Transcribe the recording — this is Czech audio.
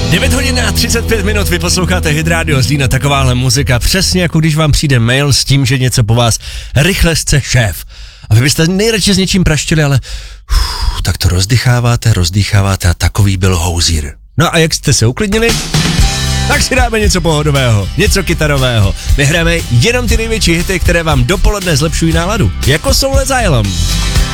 9 hodin a 35 minut, vy posloucháte Hit Radio Zlína, takováhle muzika, přesně jako když vám přijde mail s tím, že něco po vás rychle chce šéf. A vy byste nejradši s něčím praštili, ale tak to rozdýcháváte a takový byl houzír. No a jak jste se uklidnili? Tak si dáme něco pohodového, něco kytarového. My hrajeme jenom ty největší hity, které vám dopoledne zlepšují náladu, jako Soul Asylum.